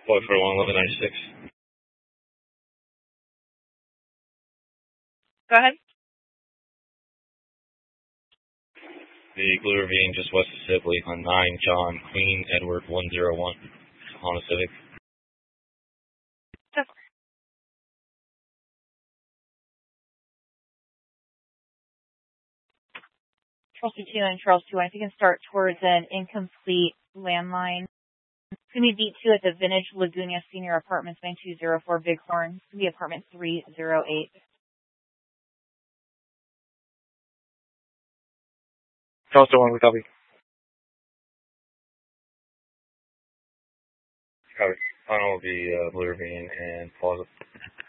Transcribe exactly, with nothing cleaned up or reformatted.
Boy for one, eleven ninety-six. Go ahead. The Blue Ravine just west of Sibley on nine John Queen Edward one oh one. Honda Civic. Just Charles two and Charles two. If you can start towards an incomplete landline. It's going to be V two at the Vintage Laguna Senior Apartments, nine two zero four Bighorn. It's going to be apartment three oh eight. Charles two one, we copy. Copy. Final will be uh, Blue Ravine and Plaza.